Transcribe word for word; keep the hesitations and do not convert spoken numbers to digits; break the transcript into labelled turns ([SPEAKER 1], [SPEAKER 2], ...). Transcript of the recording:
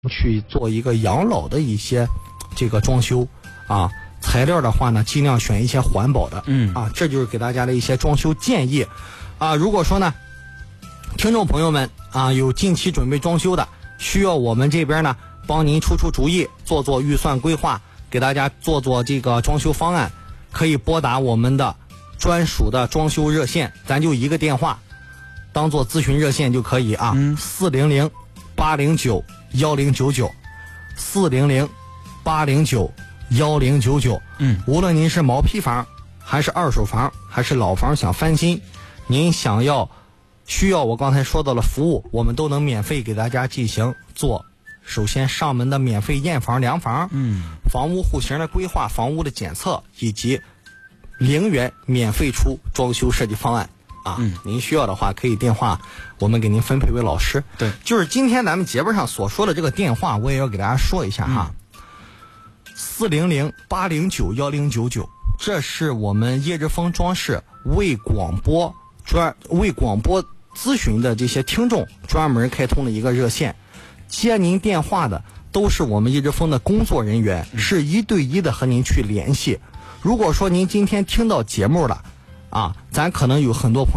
[SPEAKER 1] 去做一个养老的一些这个装修啊，材料的话呢，尽量选一些环保的，
[SPEAKER 2] 嗯
[SPEAKER 1] 啊，这就是给大家的一些装修建议啊。如果说呢，听众朋友们啊有近期准备装修的，需要我们这边呢帮您出出主意，做做预算规划，给大家做做这个装修方案，可以拨打我们的专属的装修热线，咱就一个电话，当做咨询热线就可以啊，四零零八零九幺零九九，四零零八零九幺零九九。
[SPEAKER 2] 嗯，
[SPEAKER 1] 无论您是毛坯房，还是二手房，还是老房想翻新，您想要需要我刚才说到的服务，我们都能免费给大家进行做。首先上门的免费验房量房，
[SPEAKER 2] 嗯，
[SPEAKER 1] 房屋户型的规划，房屋的检测，以及零元免费出装修设计方案。啊，
[SPEAKER 2] 嗯，
[SPEAKER 1] 您需要的话可以电话，我们给您分配为老师。
[SPEAKER 2] 对，
[SPEAKER 1] 就是今天咱们节目上所说的这个电话，我也要给大家说一下哈。四零零八零九幺零九九，这是我们叶之峰装饰为广播专为广播咨询的这些听众专门开通的一个热线，接您电话的都是我们叶之峰的工作人员，
[SPEAKER 2] 嗯、
[SPEAKER 1] 是一对一的和您去联系。如果说您今天听到节目了。啊，咱可能有很多朋友